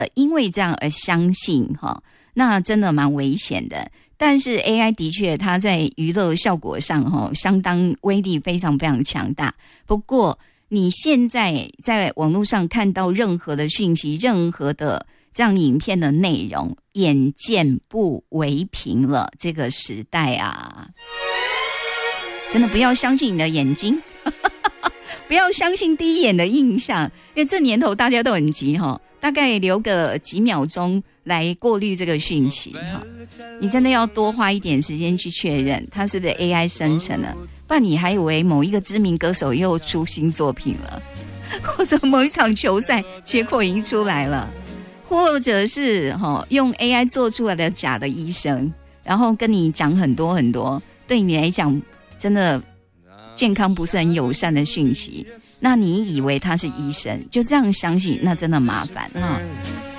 因为这样而相信哈，那真的蛮危险的。但是 AI 的确它在娱乐效果上相当威力非常非常强大。不过你现在在网络上看到任何的讯息，任何的这样影片的内容，眼见不为凭了，这个时代啊，真的不要相信你的眼睛不要相信第一眼的印象，因为这年头大家都很急大概留个几秒钟来过滤这个讯息你真的要多花一点时间去确认它是不是 AI 生成的，不然你还以为某一个知名歌手又出新作品了，或者某一场球赛结果已经出来了，或者是用 AI 做出来的假的医生，然后跟你讲很多很多对你来讲真的健康不是很友善的讯息，那你以为他是医生就这样相信，那真的麻烦